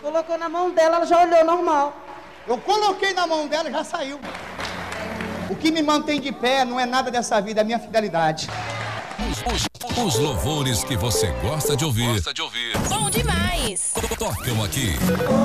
Colocou na mão dela, ela já olhou normal. Eu coloquei na mão dela e já saiu. O que me mantém de pé não é nada dessa vida, é a minha fidelidade. Os louvores que você gosta de ouvir. Bom demais. Tocam aqui.